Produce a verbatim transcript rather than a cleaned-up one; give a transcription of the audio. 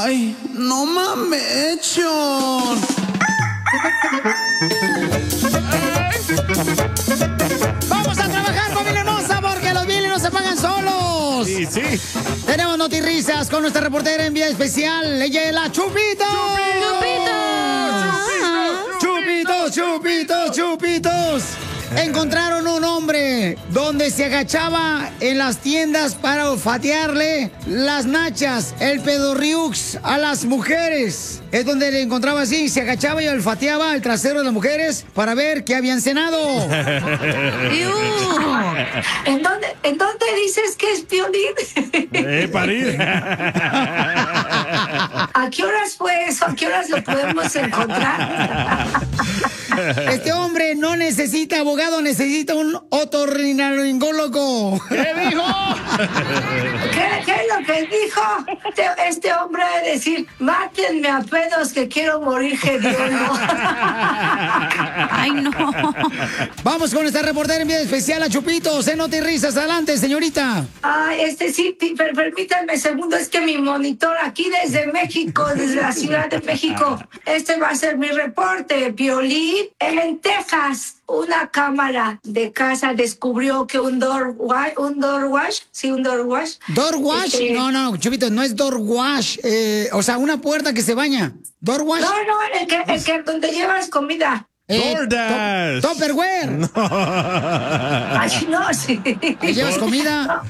Ay, no mames, John. Vamos a trabajar, familia hermosa, porque los biles no se pagan solos. Sí, sí. Tenemos notirrisas con nuestra reportera en vía especial. Ella es la Chupito. Chupitos, chupitos, chupitos. Encontraron un hombre donde se agachaba en las tiendas para olfatearle las nachas, el pedorriux a las mujeres. Es donde le encontraba así, se agachaba y olfateaba el trasero de las mujeres para ver qué habían cenado. ¿En dónde, ¿En dónde dices que es Piolín? Eh, parir. ¿A qué horas fue eso? ¿A qué horas lo podemos encontrar? Este hombre no necesita abogado, necesita un otorrinolaringólogo. ¿Qué dijo? ¿Qué, ¿Qué es lo que dijo? Este, este hombre va a decir, mátenme a pedos que quiero morir hediondo. Ay, no. Vamos con esta reportera en vía especial a Chupitos. En Notirrisas, adelante, señorita. Ay, este sí, per, permítanme segundo, es que mi monitor aquí desde México, desde la Ciudad de México, este va a ser mi reporte, Piolín. En Texas, una cámara de casa descubrió que un door wash, un door wash, sí, un door wash. ¿Door wash? Este... No, no, Chupitos, no es door wash. Eh, o sea, una puerta que se baña. ¿Door wash? No, no, el que, el que donde llevas comida. Eh, DoorDash. to- Tupperware. No. Ay, no, sí. ¿Ahí llevas comida?